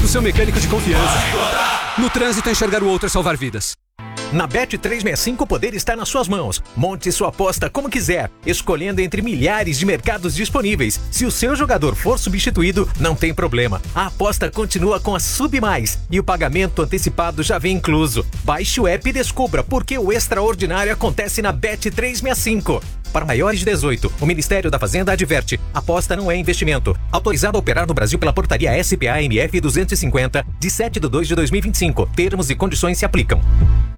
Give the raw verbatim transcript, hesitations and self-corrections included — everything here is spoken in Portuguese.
seu mecânico de confiança. No trânsito, enxergar o outro é salvar vidas. Na Bet trezentos e sessenta e cinco o poder está nas suas mãos. Monte sua aposta como quiser, escolhendo entre milhares de mercados disponíveis. Se o seu jogador for substituído, não tem problema. A aposta continua com a Sub Mais e o pagamento antecipado já vem incluso. Baixe o app e descubra por que o extraordinário acontece na Bet trezentos e sessenta e cinco. Para maiores de dezoito, o Ministério da Fazenda adverte: aposta não é investimento. Autorizado a operar no Brasil pela portaria S P A M F duzentos e cinquenta, de sete de dois de dois mil e vinte e cinco. Termos e condições se aplicam.